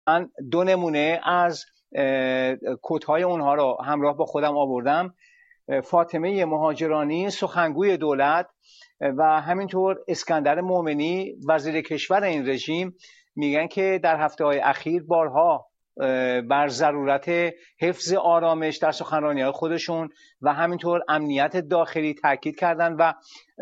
من دو نمونه از کدهای اونها رو همراه با خودم آوردم. فاطمه مهاجرانی سخنگوی دولت و همینطور اسکندر مومنی وزیر کشور این رژیم میگن که در هفته‌های اخیر بارها بر ضرورت حفظ آرامش در سخنرانی‌های خودشون و همینطور امنیت داخلی تاکید کردن و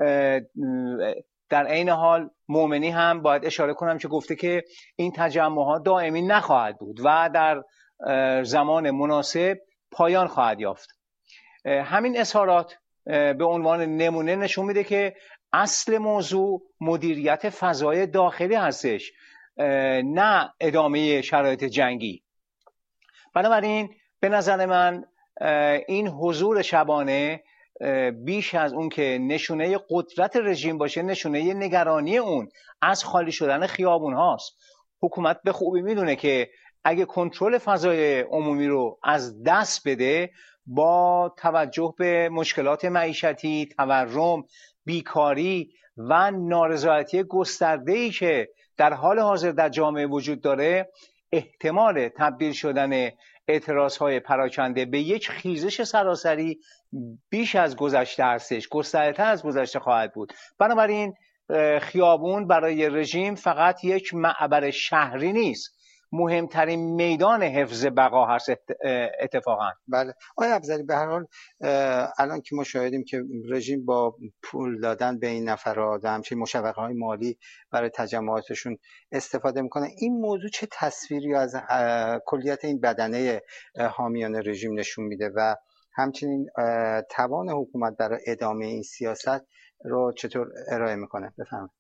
در عین حال مومنی هم باید اشاره کنم که گفته که این تجمعات دائمی نخواهد بود و در زمان مناسب پایان خواهد یافت. همین اظهارات به عنوان نمونه نشون میده که اصل موضوع مدیریت فضای داخلی هستش، نه ادامه شرایط جنگی. بنابراین به نظر من این حضور شبانه بیش از اون که نشونه قدرت رژیم باشه، نشونه نگرانی اون از خالی شدن خیابون هاست. حکومت به خوبی میدونه که اگه کنترل فضای عمومی رو از دست بده، با توجه به مشکلات معیشتی، تورم، بیکاری و نارضایتی گسترده‌ای که در حال حاضر در جامعه وجود داره، احتمال تبدیل شدن اعتراضهای پراکنده به یک خیزش سراسری بیش از گذشته هستش، گسترده‌تر از گذشته خواهد بود. بنابراین خیابون برای رژیم فقط یک معبر شهری نیست، مهمترین میدان حفظ بقا هست اتفاقا. بله آقای افضلی، به هر حال الان که ما شاهدیم که رژیم با پول دادن به این نفرات و همچنین مشوقه‌های مالی برای تجمعاتشون استفاده میکنه، این موضوع چه تصویری از کلیت این بدنه حامیان رژیم نشون میده و همچنین توان حکومت برای ادامه این سیاست رو چطور ارائه میکنه؟ بفرمایید.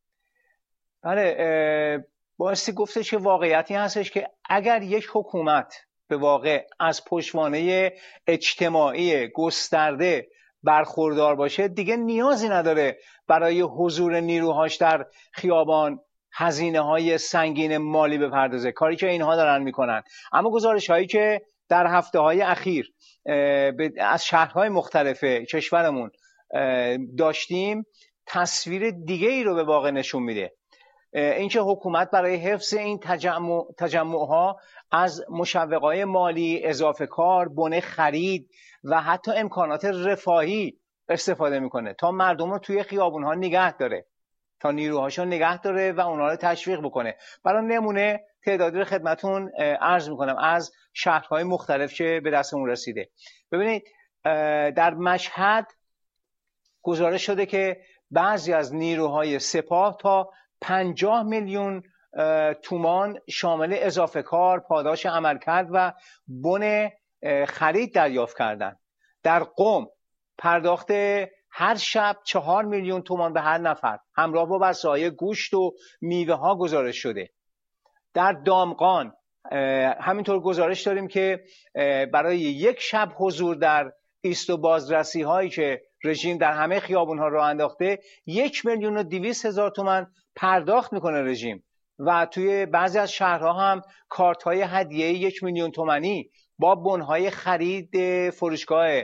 بله، بایستی گفتش که واقعیتی هستش که اگر یک حکومت به واقع از پشتوانه اجتماعی گسترده برخوردار باشه، دیگه نیازی نداره برای حضور نیروهاش در خیابان هزینه‌های سنگین مالی بپردازه، کاری که اینها دارن میکنن. اما گزارش‌هایی که در هفته‌های اخیر از شهرهای مختلف کشورمون داشتیم تصویر دیگه ای رو به واقع نشون میده. اینکه حکومت برای حفظ این تجمعها از مشوقهای مالی، اضافه کار، بنه خرید و حتی امکانات رفاهی استفاده میکنه تا مردم رو توی خیابونها نگه داره، تا نیروهاشو نگه داره و اونها رو تشویق بکنه. برای نمونه تعدادی رو خدمتون عرض میکنم از شهرهای مختلف که به دستمون رسیده. ببینید در مشهد گزارش شده که بعضی از نیروهای سپاه تا 50 میلیون تومان شامل اضافه کار، پاداش عملکرد و بن خرید دریافت کردند. در قم پرداخت هر شب 4 میلیون تومان به هر نفر همراه با وسایل گوشت و میوه ها گزارش شده. در دامغان همینطور گزارش داریم که برای یک شب حضور در ایست و بازرسی هایی که رژیم در همه خیابون ها راه انداخته 1,200,000 تومان پرداخت میکنه رژیم و توی بعضی از شهرها هم کارت های هدیه 1 میلیون تومانی با بنهای خرید فروشگاه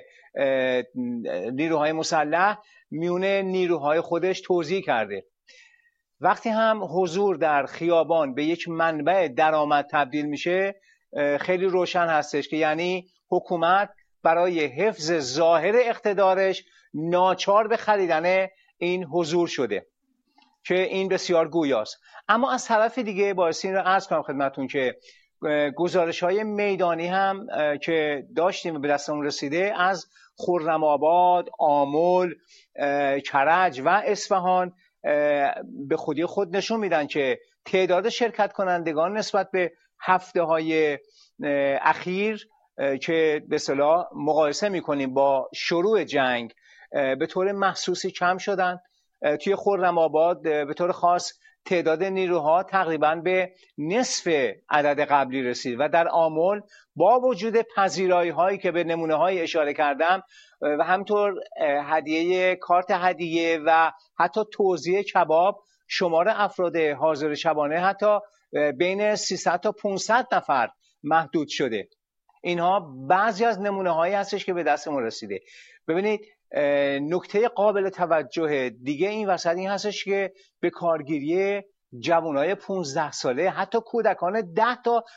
نیروهای مسلح میون نیروهای خودش توزیع کرده. وقتی هم حضور در خیابان به یک منبع درآمد تبدیل میشه، خیلی روشن هستش که یعنی حکومت برای حفظ ظاهر اقتدارش ناچار به خریدن این حضور شده که این بسیار گویاست. اما از طرف دیگه بایستی این رو عرض کنم خدمتون که گزارش‌های میدانی هم که داشتیم به دستمون رسیده از خرم‌آباد، آمل، کرج و اصفهان به خودی خود نشون میدن که تعداد شرکت کنندگان نسبت به هفته‌های اخیر که به اصطلاح مقایسه میکنیم با شروع جنگ به طور محسوسی کم شدن. توی خرم‌آباد به طور خاص تعداد نیروها تقریباً به نصف عدد قبلی رسید و در آمل با وجود پذیرایی هایی که به نمونه های اشاره کردم و همطور هدیه کارت هدیه و حتی توزیع کباب، شمار افراد حاضر شبانه حتی بین 300 تا 500 نفر محدود شده. اینها بعضی از نمونه هایی هستش که به دستمون رسیده. ببینید نکته قابل توجه دیگه این وسط این هستش که به کارگیری جوانای 15 ساله، حتی کودکان 10 تا